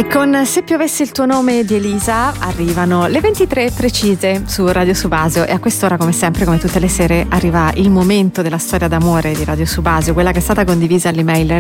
E con Se piovesse il tuo nome di Elisa arrivano le 23 precise su Radio Subasio, e a quest'ora, come sempre, come tutte le sere, arriva il momento della storia d'amore di Radio Subasio, quella che è stata condivisa all'email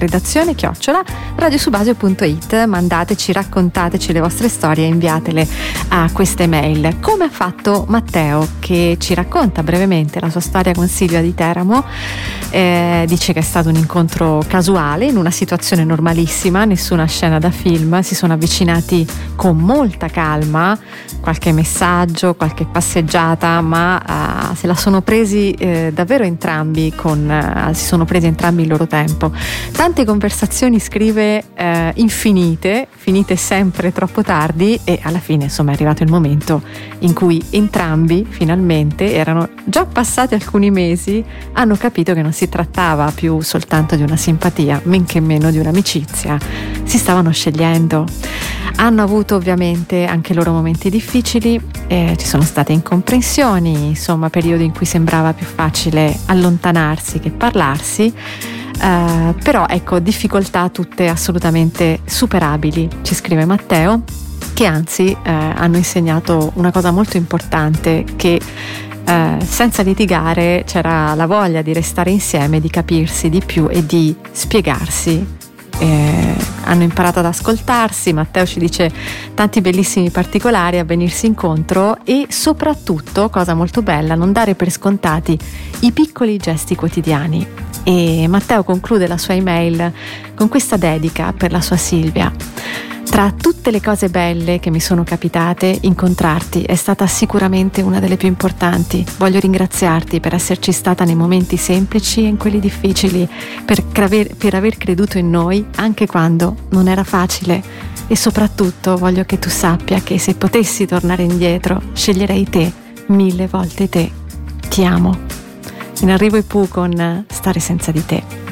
redazione@radiosubasio.it. Mandateci, raccontateci le vostre storie e inviatele a questa email, come ha fatto Matteo, che ci racconta brevemente la sua storia con Silvia di Teramo. Dice che è stato un incontro casuale in una situazione normalissima, nessuna scena da film, si sono avvicinati con molta calma, qualche messaggio, qualche passeggiata, ma se la sono presi davvero entrambi, si sono presi entrambi il loro tempo. Tante conversazioni, scrive, finite sempre troppo tardi, e alla fine insomma è arrivato il momento in cui entrambi finalmente, erano già passati alcuni mesi, hanno capito che non si trattava più soltanto di una simpatia, men che meno di un'amicizia. Si stavano scegliendo. Hanno avuto ovviamente anche loro momenti difficili, ci sono state incomprensioni, insomma periodi in cui sembrava più facile allontanarsi che parlarsi, però ecco, difficoltà tutte assolutamente superabili, ci scrive Matteo, che anzi hanno insegnato una cosa molto importante, che senza litigare c'era la voglia di restare insieme, di capirsi di più e di spiegarsi. Hanno imparato ad ascoltarsi. Matteo ci dice tanti bellissimi particolari a venirsi incontro, e soprattutto, cosa molto bella, non dare per scontati i piccoli gesti quotidiani. E Matteo conclude la sua email con questa dedica per la sua Silvia: tra tutte le cose belle che mi sono capitate, incontrarti è stata sicuramente una delle più importanti. Voglio ringraziarti per esserci stata nei momenti semplici e in quelli difficili, per aver creduto in noi anche quando non era facile, e soprattutto voglio che tu sappia che se potessi tornare indietro sceglierei te, 1000 volte te. Ti amo. In arrivo i Pooh con Stare senza di te.